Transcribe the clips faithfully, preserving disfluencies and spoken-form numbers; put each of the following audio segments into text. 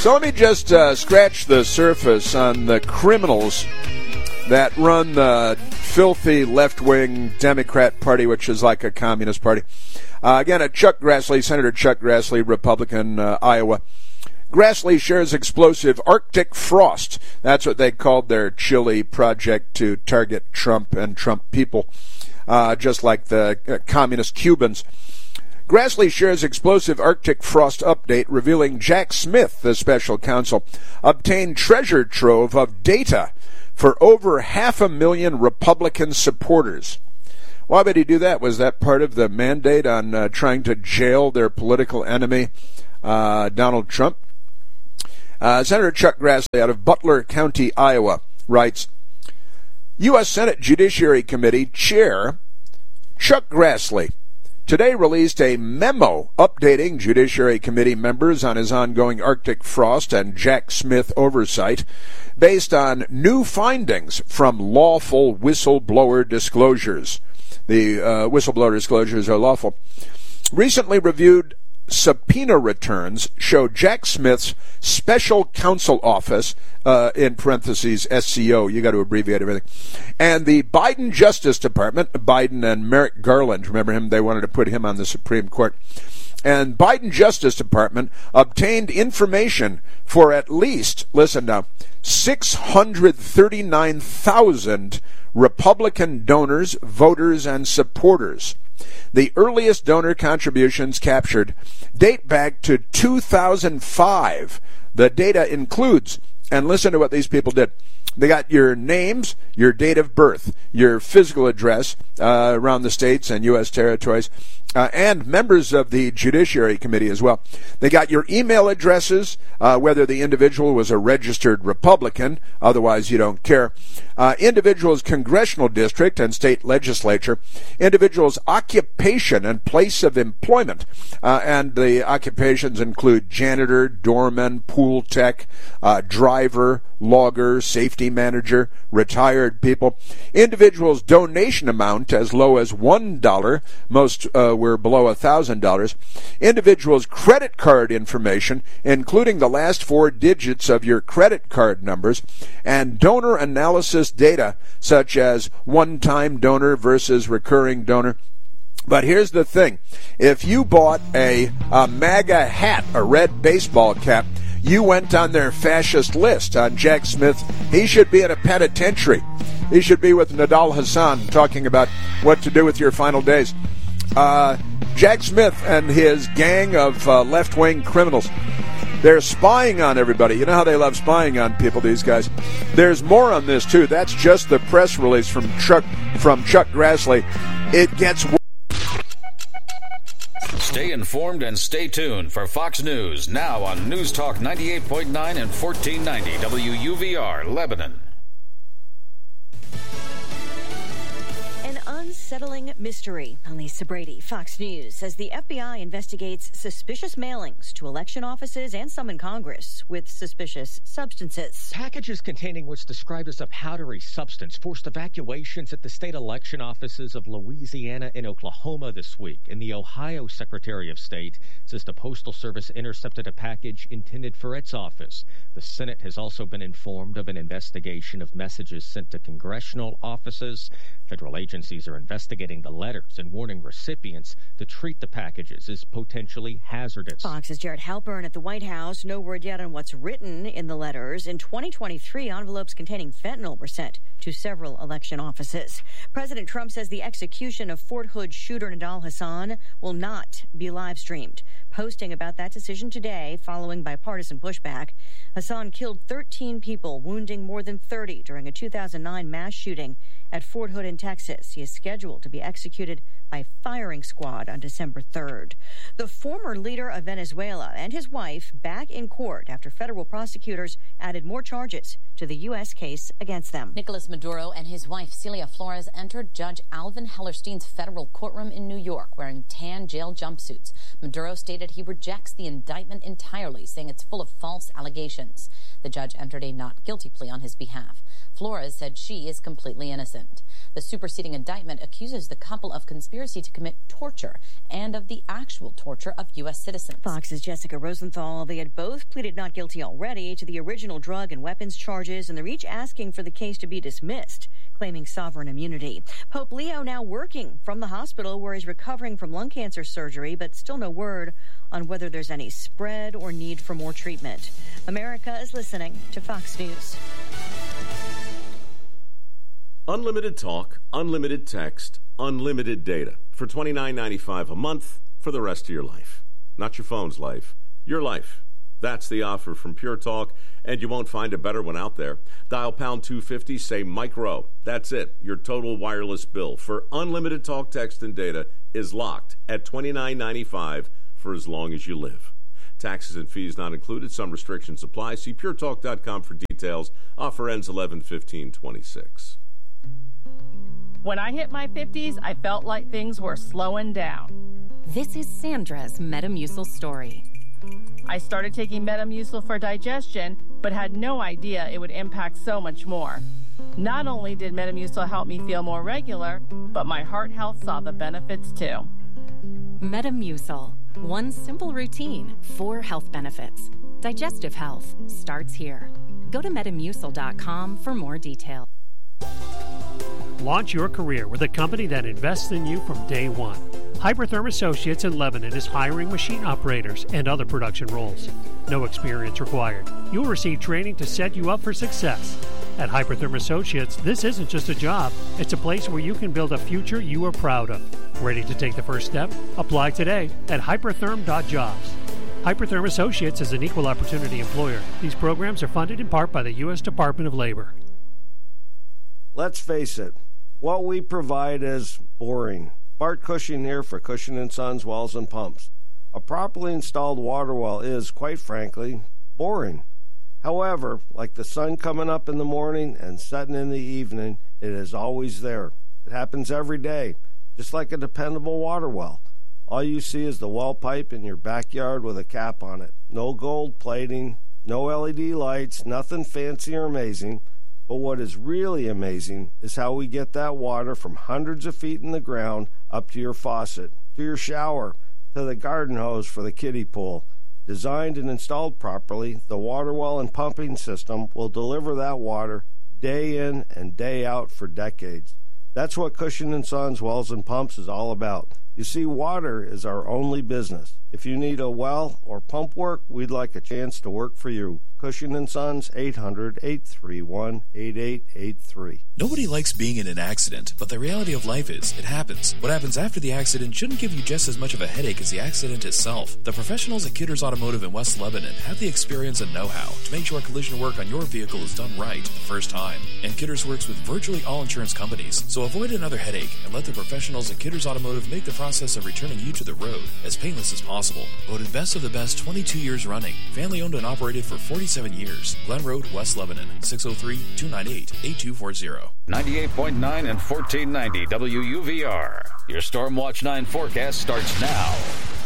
So let me just uh, scratch the surface on the criminals that run the filthy left-wing Democrat Party, which is like a communist party. Uh, again, a Chuck Grassley, Senator Chuck Grassley, Republican, uh, Iowa. Grassley shares explosive Arctic frost. That's what they called their chili project to target Trump and Trump people, uh, just like the uh, communist Cubans. Grassley shares explosive Arctic frost update revealing Jack Smith, the special counsel, obtained treasure trove of data for over half a million Republican supporters. Why would he do that? Was that part of the mandate on uh, trying to jail their political enemy, uh, Donald Trump? Uh, Senator Chuck Grassley out of Butler County, Iowa, writes, U S Senate Judiciary Committee Chair Chuck Grassley today released a memo updating Judiciary Committee members on his ongoing Arctic frost and Jack Smith oversight based on new findings from lawful whistleblower disclosures. The uh, whistleblower disclosures are lawful. Recently reviewed subpoena returns show Jack Smith's special counsel office, uh, in parentheses S C O, you got to abbreviate everything, and the Biden Justice Department, Biden and Merrick Garland, remember him, they wanted to put him on the Supreme Court, and Biden Justice Department obtained information for at least, listen now, six hundred thirty-nine thousand Republican donors, voters, and supporters. The earliest donor contributions captured date back to two thousand five. The data includes, and listen to what these people did. They got your names, your date of birth, your physical address uh, around the states and U S territories, uh, and members of the Judiciary Committee as well. They got your email addresses, uh, whether the individual was a registered Republican, otherwise you don't care, uh, individual's congressional district and state legislature, individual's occupation and place of employment, uh, and the occupations include janitor, doorman, pool tech, uh, driver, logger, safety manager, retired people. Individuals' donation amount as low as one dollar. Most uh, were below one thousand dollars. Individuals' credit card information, including the last four digits of your credit card numbers, and donor analysis data, such as one-time donor versus recurring donor. But here's the thing. If you bought a, a MAGA hat, a red baseball cap, you went on their fascist list on Jack Smith. He should be in a penitentiary. He should be with Nadal Hassan talking about what to do with your final days. Uh, Jack Smith and his gang of uh, left-wing criminals, they're spying on everybody. You know how they love spying on people, these guys. There's more on this, too. That's just the press release from Chuck, from Chuck Grassley. It gets worse. Stay informed and stay tuned for Fox News, now on News Talk ninety-eight point nine and fourteen ninety W U V R, Lebanon. An unsettling mystery. Lisa Brady, Fox News, says the F B I investigates suspicious mailings to election offices and some in Congress with suspicious substances. Packages containing what's described as a powdery substance forced evacuations at the state election offices of Louisiana and Oklahoma this week. And the Ohio Secretary of State says the Postal Service intercepted a package intended for its office. The Senate has also been informed of an investigation of messages sent to congressional offices. Federal agencies are investigating the letters and warning recipients to treat the packages as potentially hazardous. Fox's Jared Halpern at the White House. No word yet on what's written in the letters. In twenty twenty-three, envelopes containing fentanyl were sent to several election offices. President Trump says the execution of Fort Hood shooter Nadal Hassan will not be live-streamed. Posting about that decision today, following bipartisan pushback, Hassan killed thirteen people, wounding more than thirty during a two thousand nine mass shooting at Fort Hood in Texas. He is scheduled to be executed by firing squad on December third. The former leader of Venezuela and his wife back in court after federal prosecutors added more charges to the U S case against them. Nicolas Maduro and his wife Celia Flores entered Judge Alvin Hellerstein's federal courtroom in New York wearing tan jail jumpsuits. Maduro stated he rejects the indictment entirely, saying it's full of false allegations. The judge entered a not guilty plea on his behalf. Flores said she is completely innocent. The superseding indictment accuses the couple of conspiracy conspiracy to commit torture and of the actual torture of U S citizens. Fox's Jessica Rosenthal. They had both pleaded not guilty already to the original drug and weapons charges, and they're each asking for the case to be dismissed, claiming sovereign immunity. Pope Leo now working from the hospital where he's recovering from lung cancer surgery, but still no word on whether there's any spread or need for more treatment. America is listening to Fox News. Unlimited talk, unlimited text, unlimited data for twenty-nine ninety-five a month for the rest of your life. Not your phone's life, your life. That's the offer from Pure Talk, and you won't find a better one out there. Dial pound two fifty, say micro. That's it. Your total wireless bill for unlimited talk, text, and data is locked at twenty-nine ninety-five for as long as you live. Taxes and fees not included. Some restrictions apply. See pure talk dot com for details. Offer ends eleven fifteen twenty-six. When I hit my fifties, I felt like things were slowing down. This is Sandra's Metamucil story. I started taking Metamucil for digestion, but had no idea it would impact so much more. Not only did Metamucil help me feel more regular, but my heart health saw the benefits too. Metamucil. One simple routine, four health benefits. Digestive health starts here. Go to metamucil dot com for more details. Launch your career with a company that invests in you from day one. Hypertherm Associates in Lebanon is hiring machine operators and other production roles. No experience required. You'll receive training to set you up for success. At Hypertherm Associates, this isn't just a job. It's a place where you can build a future you are proud of. Ready to take the first step? Apply today at hypertherm dot jobs. Hypertherm Associates is an equal opportunity employer. These programs are funded in part by the U S Department of Labor. Let's face it, what we provide is boring. Bart Cushing here for Cushing and Sons Wells and Pumps. A properly installed water well is, quite frankly, boring. However, like the sun coming up in the morning and setting in the evening, it is always there. It happens every day, just like a dependable water well. All you see is the well pipe in your backyard with a cap on it. No gold plating, no L E D lights, nothing fancy or amazing. But what is really amazing is how we get that water from hundreds of feet in the ground up to your faucet, to your shower, to the garden hose for the kiddie pool. Designed and installed properly, the water well and pumping system will deliver that water day in and day out for decades. That's what Cushing and Sons Wells and Pumps is all about. You see, water is our only business. If you need a well or pump work, we'd like a chance to work for you. Cushing and Sons, eight hundred, eight three one, eight eight eight three. Nobody likes being in an accident, but the reality of life is, it happens. What happens after the accident shouldn't give you just as much of a headache as the accident itself. The professionals at Kidders Automotive in West Lebanon have the experience and know-how to make sure collision work on your vehicle is done right the first time. And Kidders works with virtually all insurance companies, so avoid another headache and let the professionals at Kidders Automotive make the process of returning you to the road as painless as possible. Voted best of the best twenty-two years running. Family owned and operated for forty-seven years. Glen Road, West Lebanon, six oh three, two nine eight, eight two four zero. ninety-eight point nine and fourteen ninety W U V R. Your Stormwatch nine forecast starts now.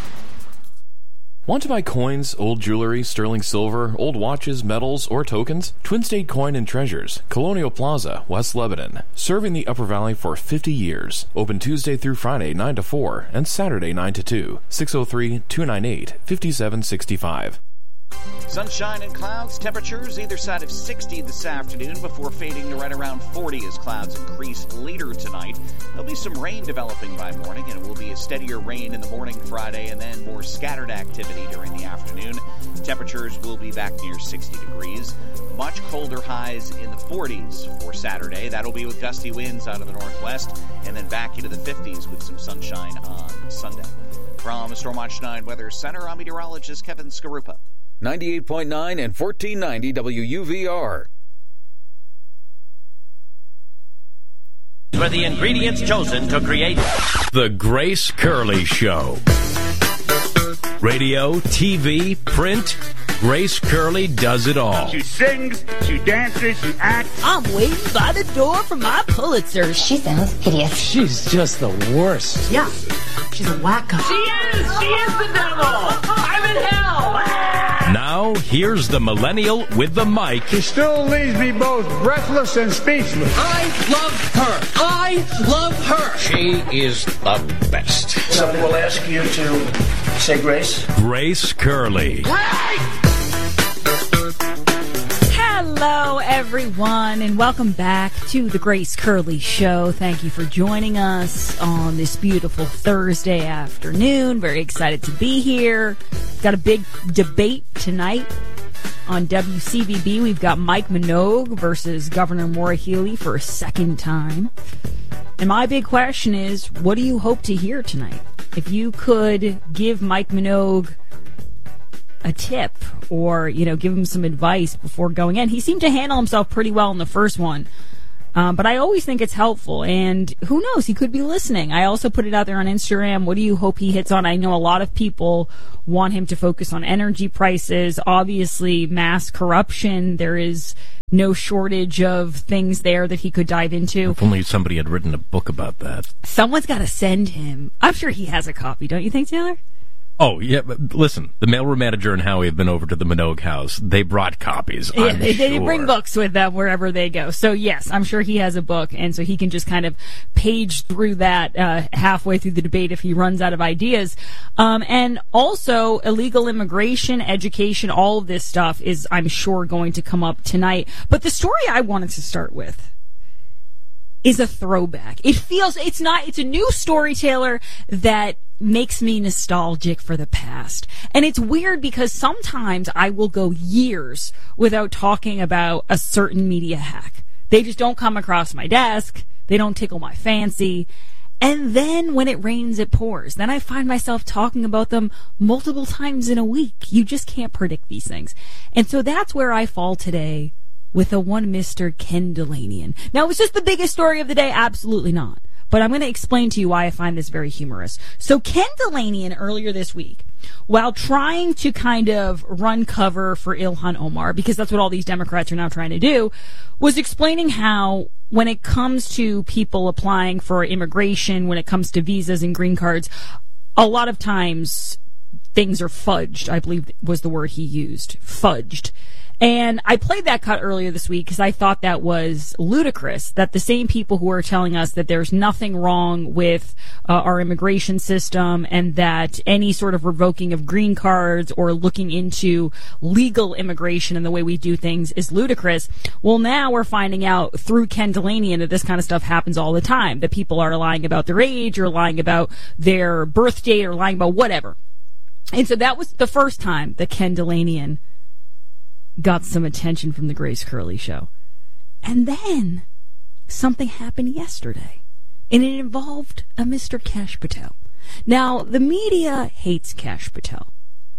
Want to buy coins, old jewelry, sterling silver, old watches, medals, or tokens? Twin State Coin and Treasures, Colonial Plaza, West Lebanon. Serving the Upper Valley for fifty years. Open Tuesday through Friday, nine to four, and Saturday, nine to two. six oh three, two nine eight, five seven six five. Sunshine and clouds, temperatures either side of sixty this afternoon before fading to right around forty as clouds increase later tonight. There'll be some rain developing by morning, and it will be a steadier rain in the morning Friday and then more scattered activity during the afternoon. Temperatures will be back near sixty degrees. Much colder highs in the forties for Saturday. That'll be with gusty winds out of the northwest and then back into the fifties with some sunshine on Sunday. From Stormwatch nine Weather Center, I'm meteorologist Kevin Skarupa. ninety-eight point nine and fourteen ninety W U V R. For the ingredients chosen to create The Grace Curley Show. Radio, T V, print, Grace Curley does it all. She sings, she dances, she acts. I'm waiting by the door for my Pulitzer. She sounds hideous. She's just the worst. Yeah, she's a wacko. She is! She is the devil! I'm in hell! Now, here's the millennial with the mic. She still leaves me both breathless and speechless. I love her. I I love her. She is the best. Somebody will ask you to say grace. Grace Curley. Hello, everyone, and welcome back to the Grace Curley Show. Thank you for joining us on this beautiful Thursday afternoon. Very excited to be here. Got a big debate tonight on W C V B. We've got Mike Minogue versus Governor Maura Healey for a second time. And my big question is, what do you hope to hear tonight? If you could give Mike Minogue a tip or, you know, give him some advice before going in. He seemed to handle himself pretty well in the first one. Um, but I always think it's helpful. And who knows? He could be listening. I also put it out there on Instagram. What do you hope he hits on? I know a lot of people want him to focus on energy prices. Obviously, mass corruption. There is no shortage of things there that he could dive into. If only somebody had written a book about that. Someone's got to send him. I'm sure he has a copy. Don't you think, Taylor? Oh, yeah, but listen, the mailroom manager and Howie have been over to the Minogue house. They brought copies, Yeah, I'm they, sure. they bring books with them wherever they go. So, yes, I'm sure he has a book, and so he can just kind of page through that uh, halfway through the debate if he runs out of ideas. Um, and also, illegal immigration, education, all of this stuff is, I'm sure, going to come up tonight. But the story I wanted to start with is a throwback. It feels, it's not, it's a new storyteller that makes me nostalgic for the past. And it's weird because sometimes I will go years without talking about a certain media hack. They just don't come across my desk. They don't tickle my fancy. And then when it rains, it pours. Then I find myself talking about them multiple times in a week. You just can't predict these things. And so that's where I fall today with a one Mister Ken Dilanian. Now, was this the biggest story of the day? Absolutely not. But I'm going to explain to you why I find this very humorous. So Ken Dilanian earlier this week, while trying to kind of run cover for Ilhan Omar, because that's what all these Democrats are now trying to do, was explaining how when it comes to people applying for immigration, when it comes to visas and green cards, a lot of times things are fudged, I believe was the word he used, fudged. And I played that cut earlier this week because I thought that was ludicrous, that the same people who are telling us that there's nothing wrong with uh, our immigration system and that any sort of revoking of green cards or looking into legal immigration and the way we do things is ludicrous. Well, now we're finding out through Ken Dilanian that this kind of stuff happens all the time, that people are lying about their age or lying about their birth date or lying about whatever. And so that was the first time that Ken Dilanian got some attention from the Grace Curley Show. And then something happened yesterday, and it involved a Mister Kash Patel. Now, the media hates Kash Patel.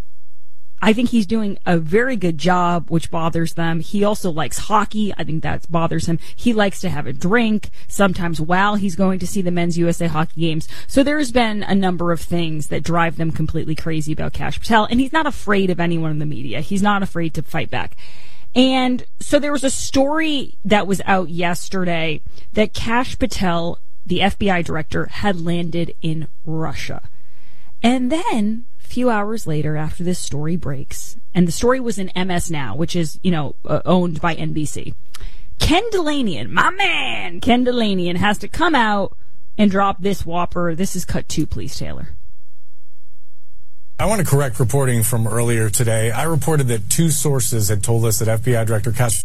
I think he's doing a very good job, which bothers them. He also likes hockey. I think that bothers him. He likes to have a drink, sometimes while he's going to see the men's U S A hockey games. So there's been a number of things that drive them completely crazy about Kash Patel, and he's not afraid of anyone in the media. He's not afraid to fight back. And so there was a story that was out yesterday that Kash Patel, the F B I director, had landed in Russia. And then few hours later, after this story breaks, and the story was in M S Now, which is, you know, uh, owned by N B C, Ken Dilanian, my man, Ken Dilanian, has to come out and drop this whopper. This is cut two, please, Taylor. I want to correct reporting from earlier today. I reported that two sources had told us that F B I Director Kash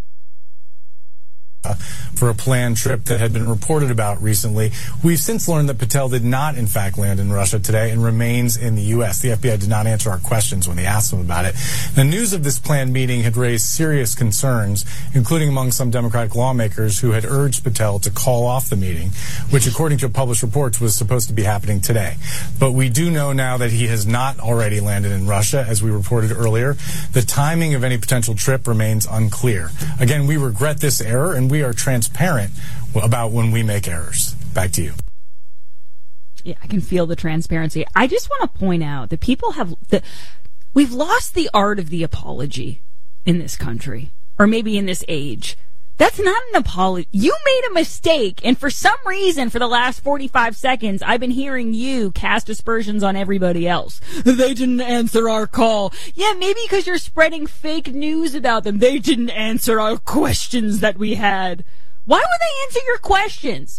for a planned trip that had been reported about recently. We've since learned that Patel did not, in fact, land in Russia today and remains in the U S. The F B I did not answer our questions when they asked them about it. The news of this planned meeting had raised serious concerns, including among some Democratic lawmakers who had urged Patel to call off the meeting, which, according to published reports, was supposed to be happening today. But we do know now that he has not already landed in Russia, as we reported earlier. The timing of any potential trip remains unclear. Again, we regret this error, and we are transparent about when we make errors. Back to you. Yeah, I can feel the transparency. I just want to point out that people have the, we've lost the art of the apology in this country, or maybe in this age. That's not an apology. You made a mistake, and for some reason, for the last forty-five seconds, I've been hearing you cast aspersions on everybody else. They didn't answer our call. Yeah, maybe because you're spreading fake news about them. They didn't answer our questions that we had. Why would they answer your questions?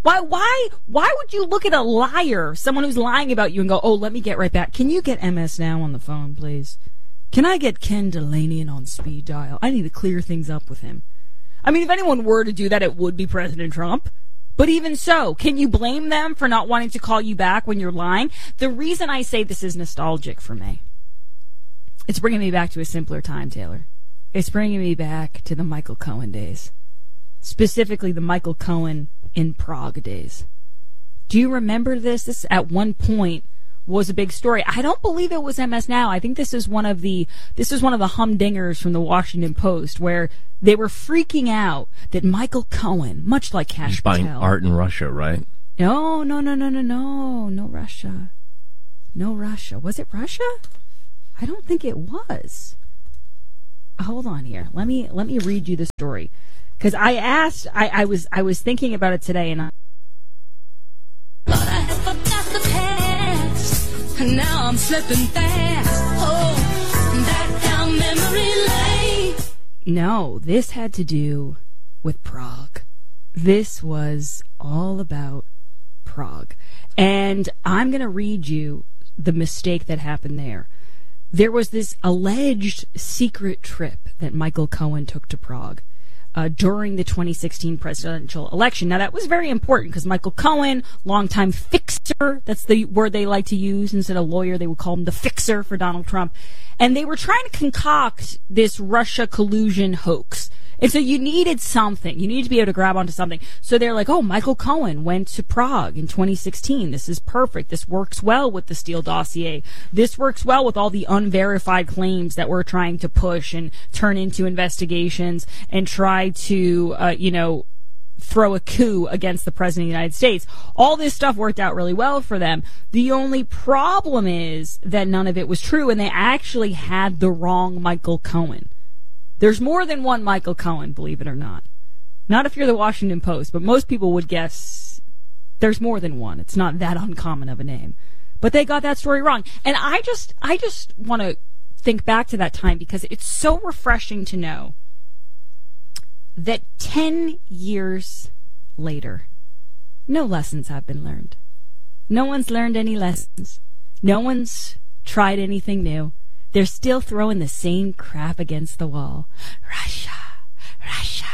Why, why, why would you look at a liar, someone who's lying about you, and go, oh, let me get right back. Can you get M S Now on the phone, please? Can I get Ken Delanian on speed dial? I need to clear things up with him. I mean, if anyone were to do that, it would be President Trump. But even so, can you blame them for not wanting to call you back when you're lying? The reason I say this is nostalgic for me, it's bringing me back to a simpler time, Taylor. It's bringing me back to the Michael Cohen days. Specifically, the Michael Cohen in Prague days. Do you remember this? This, at one point, was a big story. I don't believe it was M S Now. I think this is one of the this is one of the humdingers from the Washington Post, where they were freaking out that Michael Cohen, much like Kash He's buying Patel, art in Russia, right? No, no, no, no, no, no, no Russia, no Russia. Was it Russia? I don't think it was. Hold on here. Let me let me read you the story, because I asked. I, I was I was thinking about it today, and I. Now I'm slipping fast. Oh, back down memory lane. No, this had to do with Prague. This was all about Prague. And I'm going to read you the mistake that happened there. There was this alleged secret trip that Michael Cohen took to Prague Uh, during the twenty sixteen presidential election. Now, that was very important because Michael Cohen, longtime fixer, that's the word they like to use. Instead of lawyer, they would call him the fixer for Donald Trump. And they were trying to concoct this Russia collusion hoax. And so you needed something. You needed to be able to grab onto something. So they're like, oh, Michael Cohen went to Prague in twenty sixteen. This is perfect. This works well with the Steele dossier. This works well with all the unverified claims that we're trying to push and turn into investigations and try to, uh, you know, throw a coup against the President of the United States. All this stuff worked out really well for them. The only problem is that none of it was true, and they actually had the wrong Michael Cohen. There's more than one Michael Cohen, believe it or not. Not if you're the Washington Post, but most people would guess there's more than one. It's not that uncommon of a name. But they got that story wrong. And I just I just want to think back to that time because it's so refreshing to know that ten years later, no lessons have been learned. No one's learned any lessons. No one's tried anything new. They're still throwing the same crap against the wall. Russia, Russia.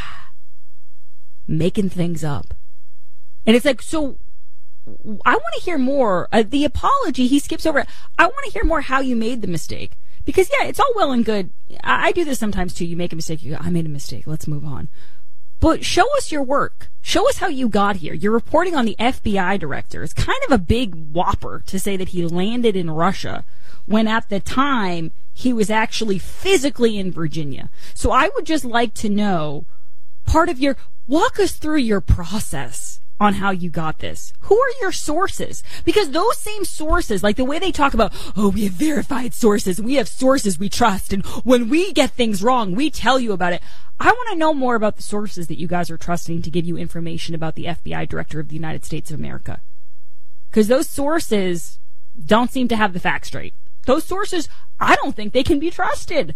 Making things up. And it's like, so I want to hear more. Uh, the apology, he skips over it. I want to hear more how you made the mistake. Because, yeah, it's all well and good. I, I do this sometimes, too. You make a mistake. You go, I made a mistake. Let's move on. But show us your work. Show us how you got here. You're reporting on the F B I director. It's kind of a big whopper to say that he landed in Russia when at the time he was actually physically in Virginia. So I would just like to know part of your, walk us through your process on how you got this. Who are your sources? Because those same sources, like the way they talk about, oh, we have verified sources, we have sources we trust, and when we get things wrong, we tell you about it. I want to know more about the sources that you guys are trusting to give you information about the F B I director of the United States of America. Because those sources don't seem to have the facts straight. Those sources, I don't think they can be trusted.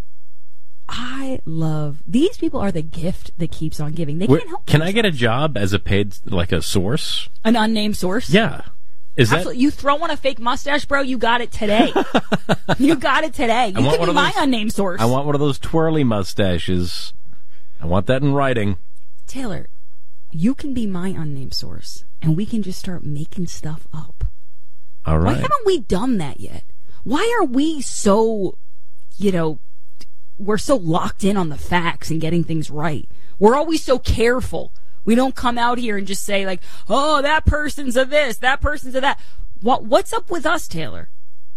I love, these people are the gift that keeps on giving. They Wait, can't help Can I get a job as a paid, like a source? An unnamed source? Yeah. Is Absolutely. that... You throw on a fake mustache, bro, you got it today. You got it today. You can be my those, unnamed source. I want one of those twirly mustaches. I want that in writing. Taylor, you can be my unnamed source, and we can just start making stuff up. All right. Why haven't we done that yet? Why are we so, you know, we're so locked in on the facts and getting things right? We're always so careful. We don't come out here and just say like, oh, that person's a this, that person's a that. What What's up with us, Taylor?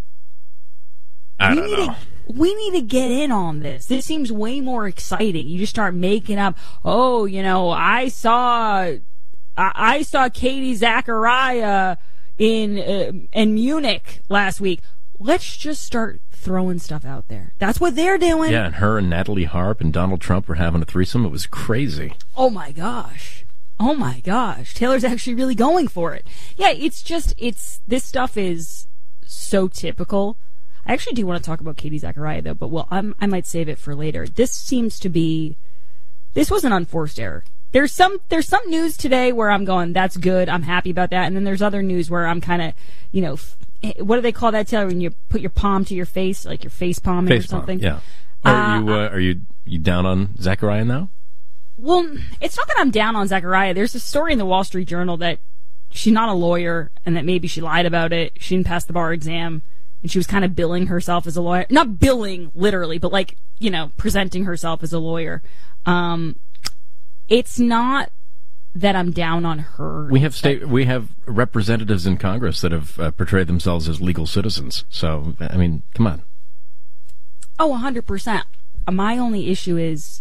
I we don't need know. To, we need to get in on this. This seems way more exciting. You just start making up, oh, you know, I saw, I, I saw Katie Zachariah in uh, in Munich last week. Let's just start throwing stuff out there. That's what they're doing. Yeah, and her and Natalie Harp and Donald Trump were having a threesome. It was crazy. Oh my gosh. Oh my gosh. Taylor's actually really going for it. Yeah, it's just, it's, this stuff is so typical. I actually do want to talk about Katie Zachariah though, but well, I'm, I might save it for later. This seems to be, this was an unforced error. There's some there's some news today where I'm going, that's good, I'm happy about that, and then there's other news where I'm kind of, you know, f- what do they call that, Taylor, when you put your palm to your face, like your face palming Face or something? Palm, yeah. Are uh, you uh, are you you down on Zachariah now? Well, it's not that I'm down on Zachariah. There's a story in the Wall Street Journal that she's not a lawyer and that maybe she lied about it. She didn't pass the bar exam, and she was kind of billing herself as a lawyer. Not billing, literally, but like, you know, presenting herself as a lawyer. Um... It's not that I'm down on her. We have state, we have representatives in Congress that have uh, portrayed themselves as legal citizens. So, I mean, come on. Oh, one hundred percent. My only issue is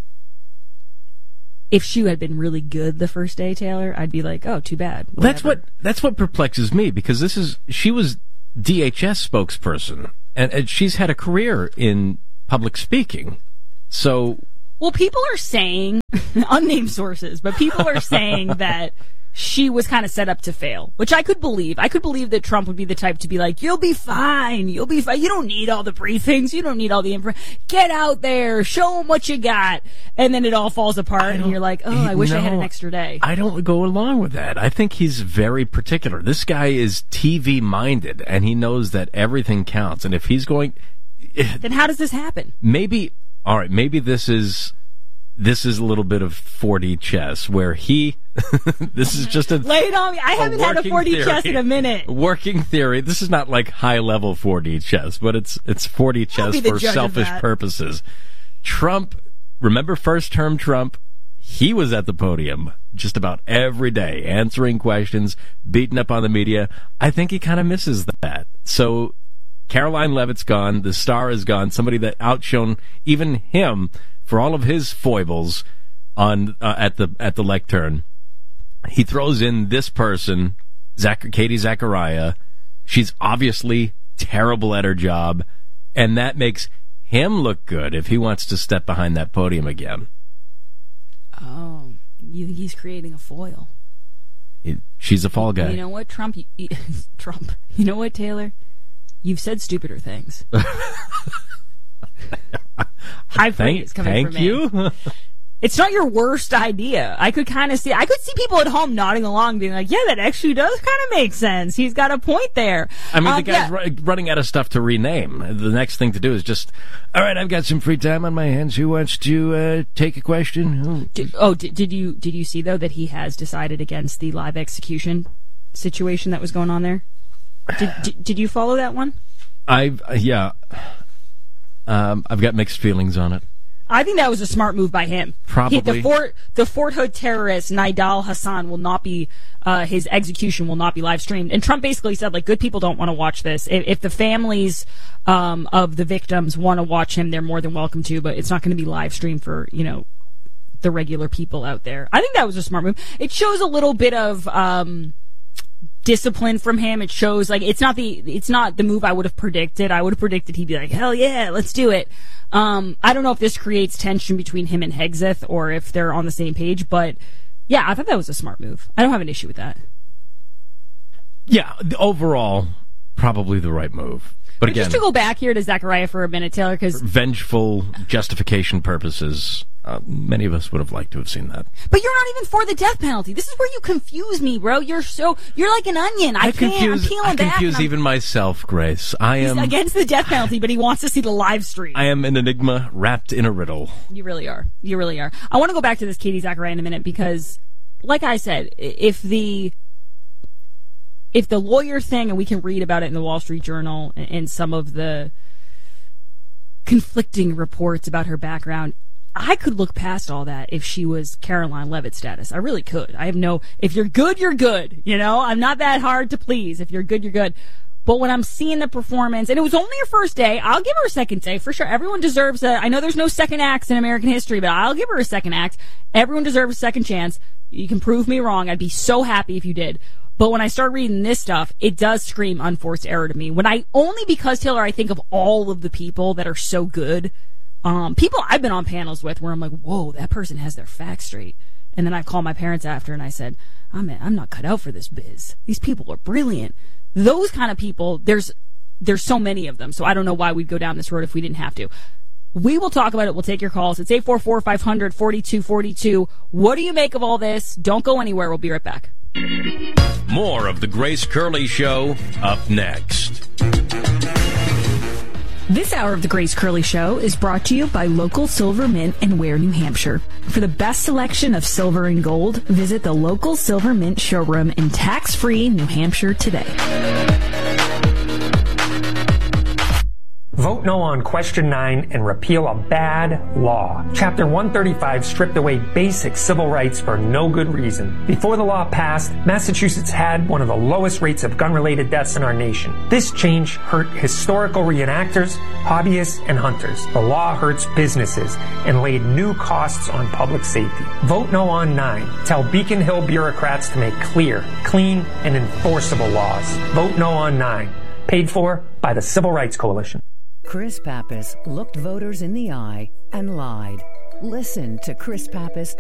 if she had been really good the first day, Taylor, I'd be like, oh, too bad. Whatever. That's what that's what perplexes me, because this is she was D H S spokesperson, and, and she's had a career in public speaking. So. Well, people are saying, unnamed sources, but people are saying that she was kind of set up to fail, which I could believe. I could believe that Trump would be the type to be like, you'll be fine, you'll be fine. You don't need all the briefings, you don't need all the info. Get out there, show them what you got. And then it all falls apart, and you're like, oh, I wish no, I had an extra day. I don't go along with that. I think he's very particular. This guy is T V-minded, and he knows that everything counts. And if he's going... Then how does this happen? Maybe... All right, maybe this is this is a little bit of four D chess where he this is just a lay it on me. I haven't had a four D theory, chess in a minute. Working theory. This is not like high level four D chess, but it's it's four D chess for selfish purposes. Trump, remember first term Trump? He was at the podium just about every day, answering questions, beating up on the media. I think he kind of misses that. So Caroline Leavitt's gone. The star is gone. Somebody that outshone even him for all of his foibles on uh, at the at the lectern. He throws in this person, Zach, Katie Zachariah. She's obviously terrible at her job, and that makes him look good if he wants to step behind that podium again. Oh, you think he's creating a foil? It, she's a fall guy. You know what, Trump? You, you, Trump. You know what, Taylor? You've said stupider things. High praise coming thank from me. you. It's not your worst idea. I could kind of see, I could see people at home nodding along being like, yeah, that actually does kind of make sense. He's got a point there. I mean, um, the guy's yeah. ru- running out of stuff to rename. The next thing to do is just, all right, I've got some free time on my hands. Who wants to uh, take a question? Who? Did, oh, did, did you did you see, though, that he has decided against the live execution situation that was going on there? Did, did, did you follow that one? I've, yeah. Um, I've got mixed feelings on it. I think that was a smart move by him. Probably. He, the Fort the Fort Hood terrorist Nidal Hassan will not be uh, his execution will not be live streamed. And Trump basically said, like, good people don't want to watch this. If, if the families um, of the victims want to watch him, they're more than welcome to. But it's not going to be live streamed for, you know, the regular people out there. I think that was a smart move. It shows a little bit of um, discipline from him. It shows, like, it's not the it's not the move I would have predicted. I would have predicted he'd be like, hell yeah, let's do it. Um, I don't know if this creates tension between him and Hegseth or if they're on the same page, but yeah, I thought that was a smart move. I don't have an issue with that. Yeah, overall, probably the right move. But, but again, just to go back here to Zachariah for a minute, Taylor, because vengeful justification purposes, uh, many of us would have liked to have seen that. But you're not even for the death penalty. This is where you confuse me, bro. You're so you're like an onion. I, I can't. Confuse, I'm peeling I back. confuse even myself, Grace. I He's am against the death penalty, but he wants to see the live stream. I am an enigma wrapped in a riddle. You really are. You really are. I want to go back to this Katie Zachariah in a minute because, like I said, if the if the lawyer thing, and we can read about it in the Wall Street Journal and some of the conflicting reports about her background, I could look past all that if she was Caroline Leavitt status. I really could. I have no, if you're good, you're good. You know, I'm not that hard to please. If you're good, you're good. But when I'm seeing the performance, and it was only her first day, I'll give her a second day for sure. Everyone deserves a, I know there's no second acts in American history, but I'll give her a second act. Everyone deserves a second chance. You can prove me wrong. I'd be so happy if you did. But when I start reading this stuff, it does scream unforced error to me. When I, only because, Taylor, I think of all of the people that are so good. Um, people I've been on panels with where I'm like, whoa, that person has their facts straight. And then I call my parents after and I said, I'm, I'm not cut out for this biz. These people are brilliant. Those kind of people, there's, there's so many of them. So I don't know why we'd go down this road if we didn't have to. We will talk about it. We'll take your calls. It's eight four four, five hundred, forty-two forty-two. What do you make of all this? Don't go anywhere. We'll be right back. More of the Grace Curley Show up next. This hour of the Grace Curley Show is brought to you by local Silver Mint in Ware, New Hampshire. For the best selection of silver and gold, visit the local Silver Mint showroom in tax-free New Hampshire today. Vote no on question nine and repeal a bad law. Chapter one thirty-five stripped away basic civil rights for no good reason. Before the law passed, Massachusetts had one of the lowest rates of gun-related deaths in our nation. This change hurt historical reenactors, hobbyists, and hunters. The law hurts businesses and laid new costs on public safety. Vote no on nine. Tell Beacon Hill bureaucrats to make clear, clean, and enforceable laws. Vote no on nine. Paid for by the Civil Rights Coalition. Chris Pappas looked voters in the eye and lied. Listen to Chris Pappas